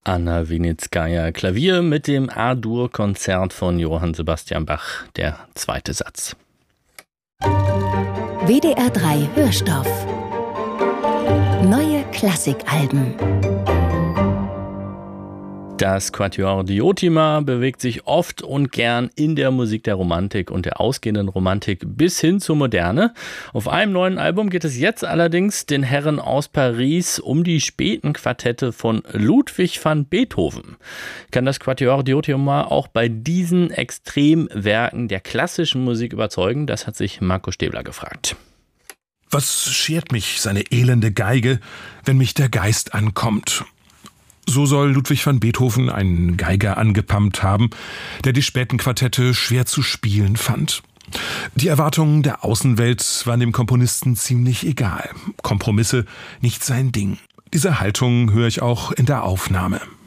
Anna Winitskaja, Klavier mit dem A-Dur-Konzert von Johann Sebastian Bach, der zweite Satz. WDR 3 Hörstoff. Neue Klassikalben. Das Quatuor Diotima bewegt sich oft und gern in der Musik der Romantik und der ausgehenden Romantik bis hin zur Moderne. Auf einem neuen Album geht es jetzt allerdings den Herren aus Paris um die späten Quartette von Ludwig van Beethoven. Kann das Quatuor Diotima auch bei diesen Extremwerken der klassischen Musik überzeugen? Das hat sich Marco Stäbler gefragt. Was schert mich seine elende Geige, wenn mich der Geist ankommt? So soll Ludwig van Beethoven einen Geiger angepammt haben, der die späten Quartette schwer zu spielen fand. Die Erwartungen der Außenwelt waren dem Komponisten ziemlich egal. Kompromisse nicht sein Ding. Diese Haltung höre ich auch in der Aufnahme.